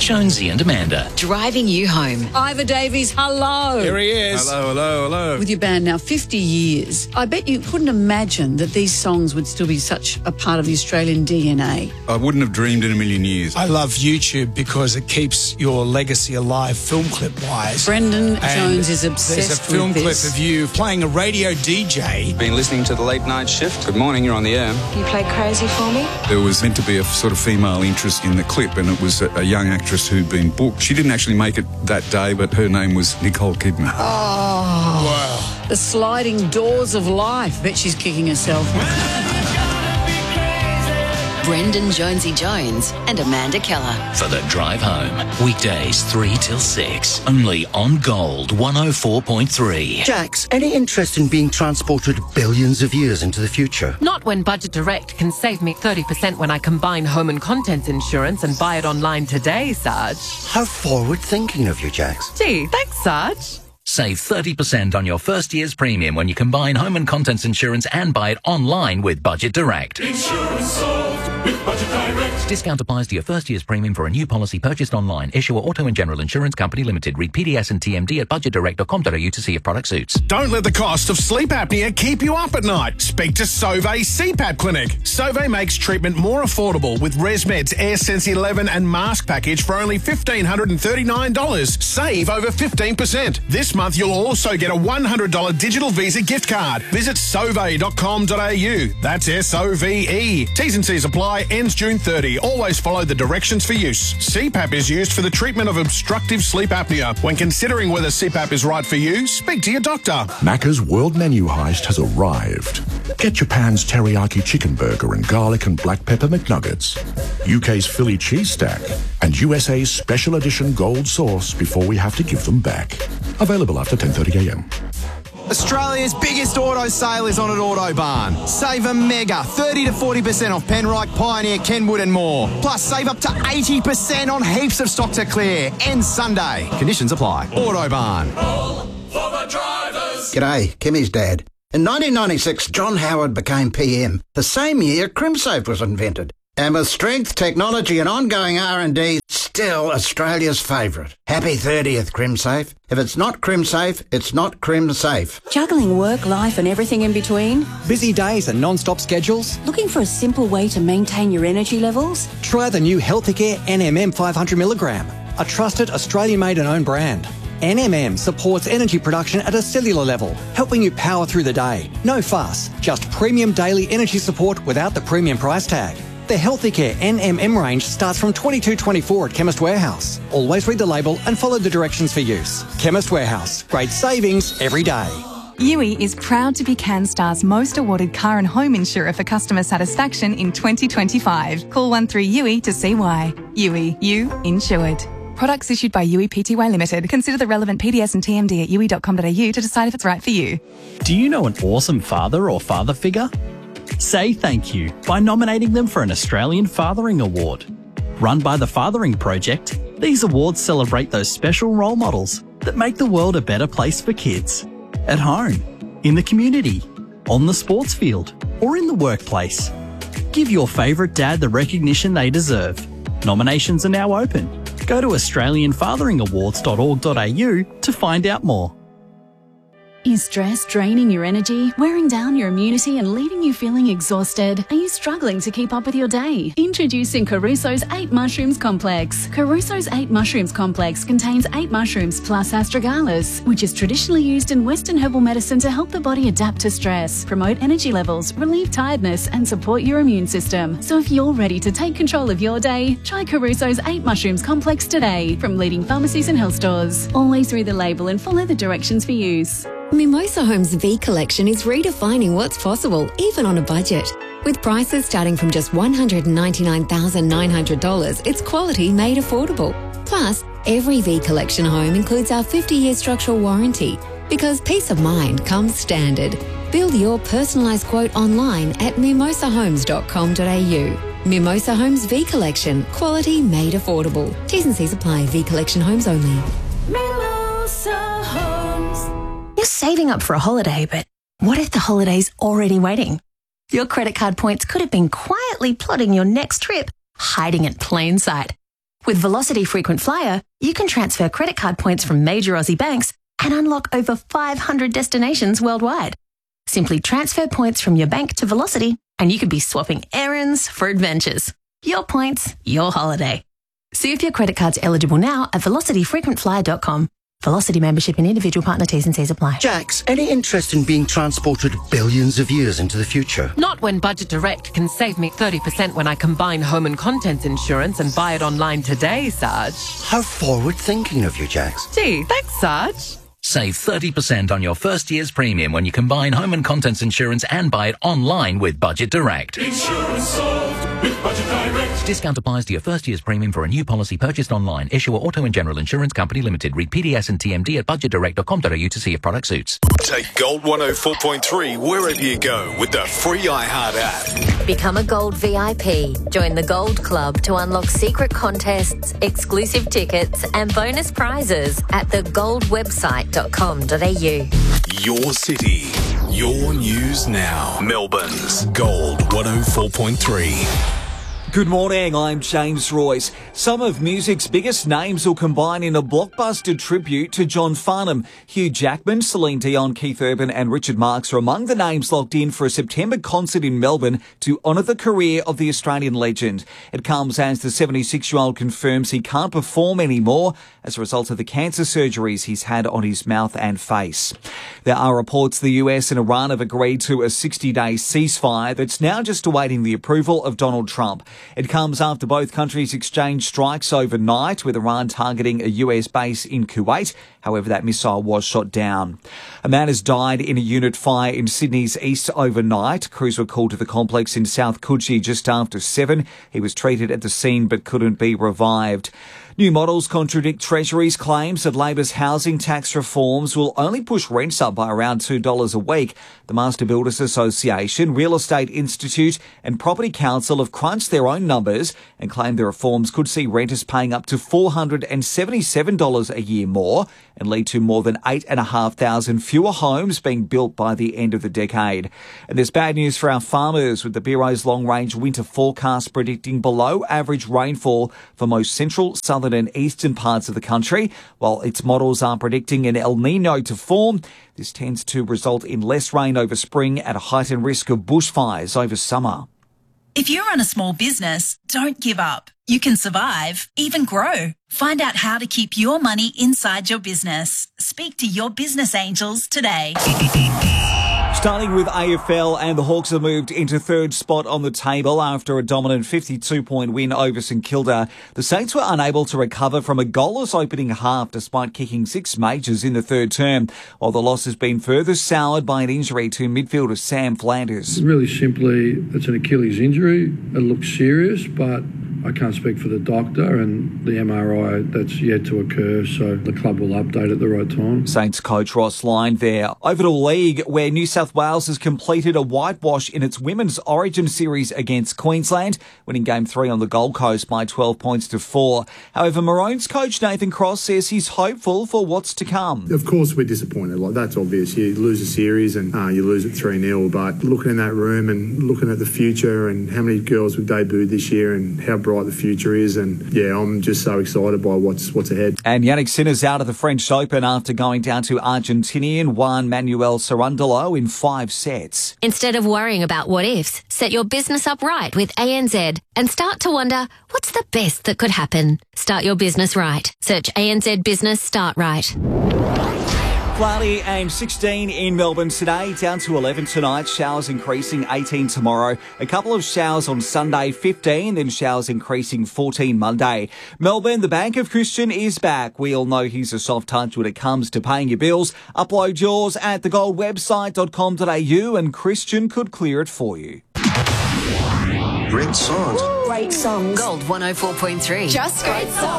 Jonesy and Amanda. Driving you home. Ivor Davies, hello. Here he is. Hello. With your band now 50 years, I bet you couldn't imagine that these songs would still be such a part of the Australian DNA. I wouldn't have dreamed in a million years. I love YouTube because it keeps your legacy alive film clip-wise. Brendan And Jones is obsessed there's a film with clip this. of you playing a radio DJ. Been listening to the late night shift. Good morning, you're on the air. You play Crazy for me? There was meant to be a sort of female interest in the clip, and it was a young actress who'd been booked. She didn't actually make it that day, but her name was Nicole Kidman. Oh, Wow. the sliding doors of life. Bet she's kicking herself. Brendan Jonesy Jones and Amanda Keller. For the drive home. Weekdays 3 till 6. Only on Gold 104.3. Jax, any interest in being transported billions of years into the future? Not when Budget Direct can save me 30% when I combine home and contents insurance and buy it online today, Sarge. How forward-thinking of you, Jax. Gee, thanks, Sarge. Save 30% on your first year's premium when you combine home and contents insurance and buy it online with Budget Direct. Insurance sold with Budget Direct. Discount applies to your first year's premium for a new policy purchased online. Issuer Auto and General Insurance Company Limited. Read PDS and TMD at budgetdirect.com.au to see if product suits. Don't let the cost of sleep apnea keep you up at night. Speak to Sauvé CPAP Clinic. Sauvé makes treatment more affordable with ResMed's AirSense 11 and mask package for only $1,539. Save over 15%. This month you'll also get a $100 digital Visa gift card. Visit sauve.com.au. That's SOVE. T's and C's apply. Ends June 30. Always follow the directions for use. CPAP is used for the treatment of obstructive sleep apnea. When considering whether CPAP is right for you, speak to your doctor. Macca's World Menu Heist has arrived. Get Japan's teriyaki chicken burger and garlic and black pepper McNuggets, UK's Philly cheese stack, and USA's special edition gold sauce before we have to give them back. Available after 10:30 a.m. Australia's biggest auto sale is on at Autobarn. Save a mega 30 to 40% off Penrite, Pioneer, Kenwood and more. Plus save up to 80% on heaps of stock to clear. Ends Sunday. Conditions apply. Autobarn. All for the drivers. G'day, Kimmy's dad. In 1996, John Howard became PM. The same year, CrimSafe was invented. And with strength, technology and ongoing R&D, still Australia's favourite. Happy 30th, CrimSafe. If it's not CrimSafe, it's not CrimSafe. Juggling work, life and everything in between? Busy days and non-stop schedules? Looking for a simple way to maintain your energy levels? Try the new Healthicare NMM 500mg, a trusted Australian-made and owned brand. NMM supports energy production at a cellular level, helping you power through the day. No fuss, just premium daily energy support without the premium price tag. The Healthicare NMM range starts from $22.24 at Chemist Warehouse. Always read the label and follow the directions for use. Chemist Warehouse. Great savings every day. Yui is proud to be CanStar's most awarded car and home insurer for customer satisfaction in 2025. Call 13-YUI to see why. Yui, you insured. Products issued by Yui Pty Limited. Consider the relevant PDS and TMD at yui.com.au to decide if it's right for you. Do you know an awesome father or father figure? Say thank you by nominating them for an Australian Fathering Award. Run by the Fathering Project, these awards celebrate those special role models that make the world a better place for kids. At home, in the community, on the sports field, or in the workplace. Give your favourite dad the recognition they deserve. Nominations are now open. Go to australianfatheringawards.org.au to find out more. Is stress draining your energy, wearing down your immunity and leaving you feeling exhausted? Are you struggling to keep up with your day? Introducing Caruso's 8 Mushrooms Complex. Caruso's 8 Mushrooms Complex contains 8 mushrooms plus astragalus, which is traditionally used in Western herbal medicine to help the body adapt to stress, promote energy levels, relieve tiredness and support your immune system. So if you're ready to take control of your day, try Caruso's 8 Mushrooms Complex today from leading pharmacies and health stores. Always read the label and follow the directions for use. Mimosa Homes V Collection is redefining what's possible, even on a budget. With prices starting from just $199,900, it's quality made affordable. Plus, every V Collection home includes our 50-year structural warranty, because peace of mind comes standard. Build your personalised quote online at mimosahomes.com.au. Mimosa Homes V Collection, quality made affordable. T's and C's apply. V Collection homes only. Mimosa Homes. You're saving up for a holiday, but what if the holiday's already waiting? Your credit card points could have been quietly plotting your next trip, hiding in plain sight. With Velocity Frequent Flyer, you can transfer credit card points from major Aussie banks and unlock over 500 destinations worldwide. Simply transfer points from your bank to Velocity and you could be swapping errands for adventures. Your points, your holiday. See if your credit card's eligible now at velocityfrequentflyer.com. Velocity membership and individual partner T's and C's apply. Jax, any interest in being transported billions of years into the future? Not when Budget Direct can save me 30% when I combine home and contents insurance and buy it online today, Sarge. How forward-thinking of you, Jax. Gee, thanks, Sarge. Save 30% on your first year's premium when you combine home and contents insurance and buy it online with Budget Direct. Insurance solved with Budget Direct. Discount applies to your first year's premium for a new policy purchased online. Issuer Auto and General Insurance Company Limited. Read PDS and TMD at budgetdirect.com.au to see if product suits. Take Gold 104.3 wherever you go with the free iHeart app. Become a Gold VIP. Join the Gold Club to unlock secret contests, exclusive tickets and bonus prizes at thegoldwebsite.com.au. Your city, your news now. Melbourne's Gold 104.3. Good morning, I'm James Royce. Some of music's biggest names will combine in a blockbuster tribute to John Farnham. Hugh Jackman, Celine Dion, Keith Urban and Richard Marx are among the names locked in for a September concert in Melbourne to honour the career of the Australian legend. It comes as the 76-year-old confirms he can't perform anymore as a result of the cancer surgeries he's had on his mouth and face. There are reports the US and Iran have agreed to a 60-day ceasefire that's now just awaiting the approval of Donald Trump. It comes after both countries exchanged strikes overnight, with Iran targeting a US base in Kuwait. However, that missile was shot down. A man has died in a unit fire in Sydney's east overnight. Crews were called to the complex in South Coogee just after 7. He was treated at the scene but couldn't be revived. New models contradict Treasury's claims that Labor's housing tax reforms will only push rents up by around $2 a week. The Master Builders Association, Real Estate Institute and Property Council have crunched their own numbers and claim the reforms could see renters paying up to $477 a year more and lead to more than 8,500 fewer homes being built by the end of the decade. And there's bad news for our farmers, with the Bureau's long-range winter forecast predicting below average rainfall for most central, southern and eastern parts of the country. While its models are predicting an El Nino to form, this tends to result in less rain over spring at a heightened risk of bushfires over summer. If you run a small business, don't give up. You can survive, even grow. Find out how to keep your money inside your business. Speak to your business angels today. Starting with AFL, and the Hawks have moved into third spot on the table after a dominant 52-point win over St Kilda. The Saints were unable to recover from a goalless opening half despite kicking 6 majors in the third term, while the loss has been further soured by an injury to midfielder Sam Flanders. Really simply, it's an Achilles injury. It looks serious, but I can't speak for the doctor, and the MRI, that's yet to occur, so the club will update at the right time. Saints coach Ross Lyon there. Over to League, where New South Wales has completed a whitewash in its Women's Origin Series against Queensland, winning Game 3 on the Gold Coast by 12 points to 4. However, Maroons coach Nathan Cross says he's hopeful for what's to come. Of course we're disappointed, that's obvious. You lose a series and you lose it 3-0, but looking in that room and looking at the future and how many girls we've debuted this year and how bright the future is, and yeah, I'm just so excited by what's ahead. And Yannick Sinner's out of the French Open after going down to Argentinian Juan Manuel Cerundolo in 5 sets. Instead of worrying about what ifs, set your business up right with ANZ and start to wonder, what's the best that could happen? Start your business right. Search ANZ Business Start Right. Cloudy and 16 in Melbourne today, down to 11 tonight, showers increasing 18 tomorrow, a couple of showers on Sunday 15, then showers increasing 14 Monday. Melbourne, the Bank of Christian is back. We all know he's a soft touch when it comes to paying your bills. Upload yours at thegoldwebsite.com.au and Christian could clear it for you. Great songs. Great songs. Gold 104.3. Just great songs.